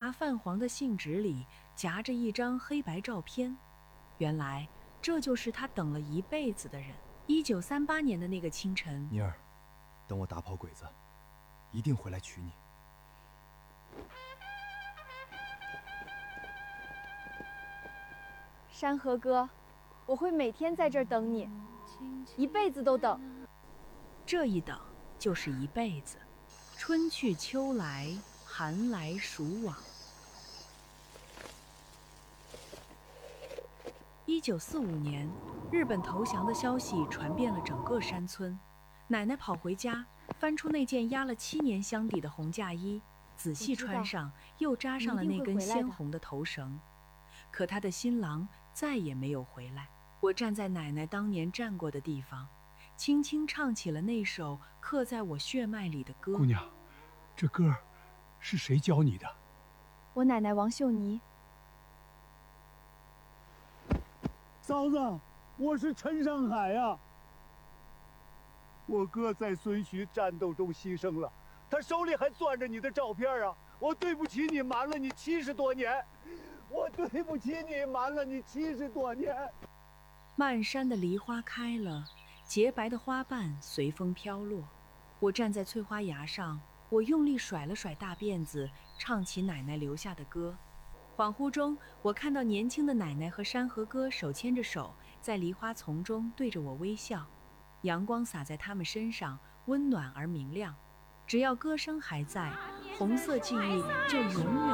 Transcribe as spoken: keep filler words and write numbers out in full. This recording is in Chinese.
茶泛黄的信纸里夹着一张黑白照片，原来这就是他等了一辈子的人。一九三八年的那个清晨， 妮儿，等我打跑鬼子，一定回来娶你。 山河哥，我会每天在这儿等你，一辈子都等。 这一等就是一辈子，春去秋来，寒来暑往。一九四五年，日本投降的消息传遍了整个山村。奶奶跑回家，翻出那件压了七年箱底的红嫁衣，仔细穿上，又扎上了那根鲜红的头绳。可她的新郎再也没有回来。我站在奶奶当年站过的地方，轻轻唱起了那首刻在我血脉里的歌。 姑娘，这歌是谁教你的？ 我奶奶王秀妮。 嫂子，我是陈上海呀、啊。我哥在孙徐战斗中牺牲了，他手里还攥着你的照片啊！我对不起你，瞒了你七十多年，我对不起你，瞒了你七十多年。 漫山的梨花开了，洁白的花瓣随风飘落。我站在翠花崖上，我用力甩了甩大辫子，唱起奶奶留下的歌。恍惚中，我看到年轻的奶奶和山河哥手牵着手，在梨花丛中对着我微笑。阳光洒在他们身上，温暖而明亮。只要歌声还在，红色记忆就永远